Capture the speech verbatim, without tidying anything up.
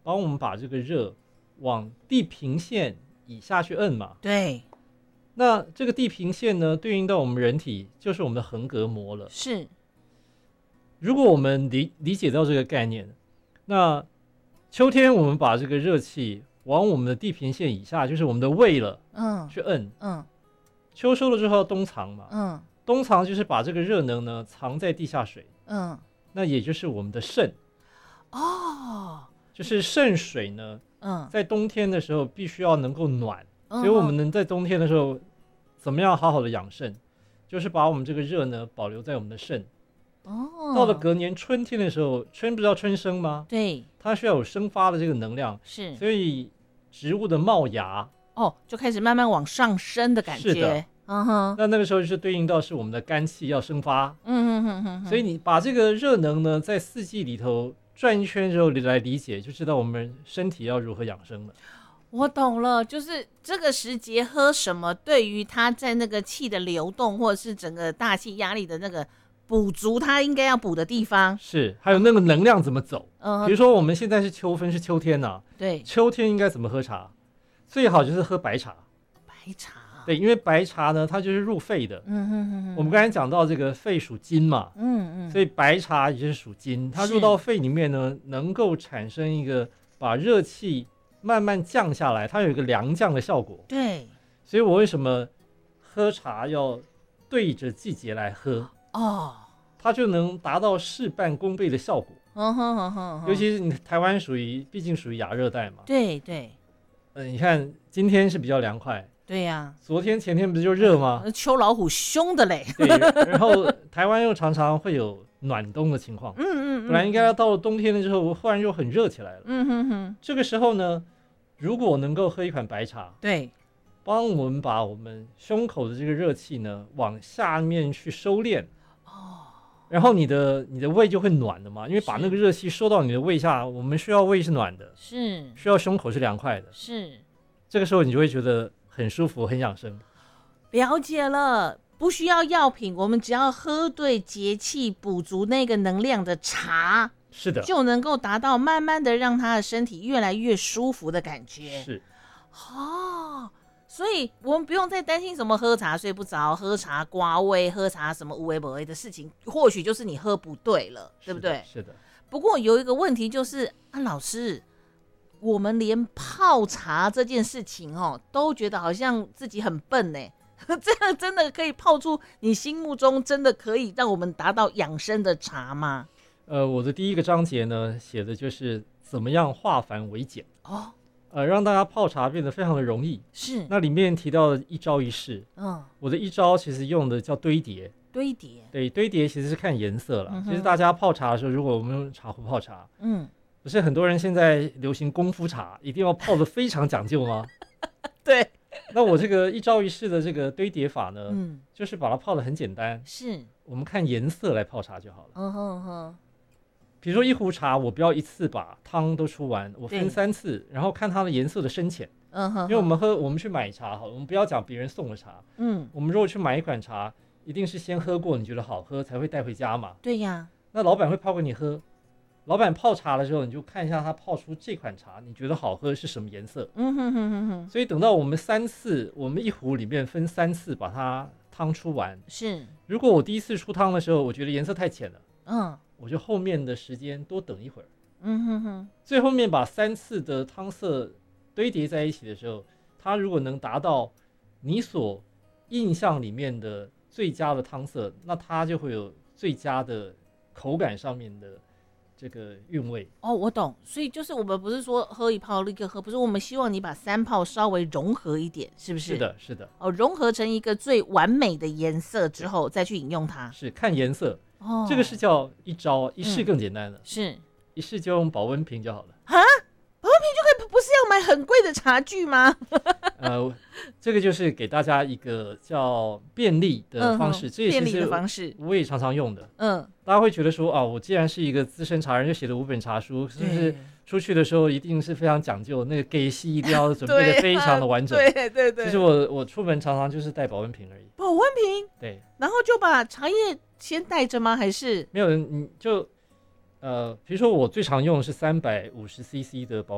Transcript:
帮我们把这个热往地平线以下去摁嘛。 对。 那这个地平线呢，对应到我们人体就是我们的横膈膜了。 是。 如果我们理理解到这个概念，那秋天我们把这个热气往我们的地平线以下，就是我们的胃了， 嗯， 去摁。 嗯。 秋收了之后要冬藏嘛。 嗯。 冬藏就是把这个热能呢藏在地下水。 嗯。 那也就是我们的肾。 哦。 就是肾水呢， 嗯， 在冬天的时候必须要能够暖。所以我们能在冬天的时候怎么样好好的养肾，就是把我们这个热呢保留在我们的肾。 哦， 到了隔年春天的时候，春不是要春生吗？ 对， 它需要有生发的这个能量， 是， 所以植物的冒芽哦就开始慢慢往上升的感觉。 是的， 嗯哼， 那那个时候就是对应到是我们的肝气要生发。 嗯哼哼哼哼， 所以你把这个热能呢在四季里头转一圈之后来理解，就知道我们身体要如何养生了。 我懂了，就是这个时节喝什么，对于它在那个气的流动，或者是整个大气压力的那个补足，它应该要补的地方是，还有那个能量怎么走。 嗯， 比如说我们现在是秋分，是秋天啊， 对， 秋天应该怎么喝茶？最好就是喝白茶。 白茶， 对，因为白茶呢，它就是入肺的。 嗯哼哼哼， 我们刚才讲到这个肺属金嘛， 嗯嗯， 所以白茶也是属金，它入到肺里面呢，能够产生一个把热气慢慢降下来，它有一个凉降的效果。 对， 所以我为什么喝茶要对着季节来喝？ 哦， 它就能达到事半功倍的效果。 嗯哼哼哼， 尤其是你台湾属于，毕竟属于亚热带嘛。 对对， 呃，你看今天是比较凉快。 对呀、啊， 昨天前天不是就热吗？ 秋老虎凶的嘞。 对，然后台湾又常常会有暖冬的情况。 嗯嗯嗯， 本来应该要到了冬天了之后，忽然又很热起来了。 嗯哼哼， 这个时候呢，如果能够喝一款白茶， 对， 帮我们把我们胸口的这个热气呢往下面去收敛。 哦， 然后你的你的胃就会暖的嘛，因为把那个热气收到你的胃下，我们需要胃是暖的， 是需要胸口是凉快的， 是。 这个时候你就会觉得很舒服，很养生。 了解了，不需要药品，我们只要喝对节气，补足那个能量的茶， 是的， 就能够达到慢慢的让他的身体越来越舒服的感觉。 是， 哦，所以我们不用再担心什么喝茶睡不着、喝茶刮胃、喝茶什么无为不为的事情，或许就是你喝不对了，对不对？ 是的。 不过有一个问题就是啊，老师，我们连泡茶这件事情哦，都觉得好像自己很笨呢。这样真的可以泡出你心目中真的可以让我们达到养生的茶吗？ 呃，我的第一个章节呢，写的就是怎么样化繁为简哦， 呃，让大家泡茶变得非常的容易。 是， 那里面提到的一招一式，嗯，我的一招其实用的叫堆叠。 堆叠， 对，堆叠其实是看颜色了。 嗯、 其实大家泡茶的时候，如果我们用茶壶泡茶， 嗯， 不是很多人现在流行功夫茶，一定要泡得非常讲究吗？ 对。 那我这个一招一式的这个堆叠法呢， 嗯， 就是把它泡得很简单， 是我们看颜色来泡茶就好了。 嗯哼哼， 比如说一壶茶，我不要一次把汤都出完，我分三次，然后看它的颜色的深浅。 嗯哼， 因为我们喝，我们去买茶好了，我们不要讲别人送的茶，嗯，我们如果去买一款茶，一定是先喝过，你觉得好喝才会带回家嘛。 对呀， 那老板会泡给你喝。老板泡茶的时候，你就看一下他泡出这款茶，你觉得好喝是什么颜色？嗯哼哼哼哼。所以等到我们三次，我们一壶里面分三次把它汤出完。 是。如果我第一次出汤的时候，我觉得颜色太浅了， 嗯， 我就后面的时间多等一会儿。 嗯哼哼。 最后面把三次的汤色堆叠在一起的时候，它如果能达到你所印象里面的最佳的汤色，那它就会有最佳的口感上面的这个韵味。 哦，我懂。所以就是我们不是说喝一泡立刻喝，不是，我们希望你把三泡稍微融合一点，是不是？ 是的，是的。 哦，融合成一个最完美的颜色之后，再去饮用它。 是看颜色。 哦， 这个是叫一招，一式更简单了。 嗯、是一式就用保温瓶就好了。 啊，保温瓶就可以，不是要买很贵的茶具吗？ 呃，这个就是给大家一个叫便利的方式，嗯、这也是便利的方式， 我也常常用的。 嗯， 大家会觉得说啊，我既然是一个资深茶人，就写了五本茶书，是不是出去的时候一定是非常讲究，那个给息一定要准备的非常的完整？ 对对 对, 对。 其实我我出门常常就是带保温瓶而已。 保温瓶？ 对。 然后就把茶叶先带着吗？还是没有人？你就呃，比如说我最常用的是三百五十 C C 的保温瓶。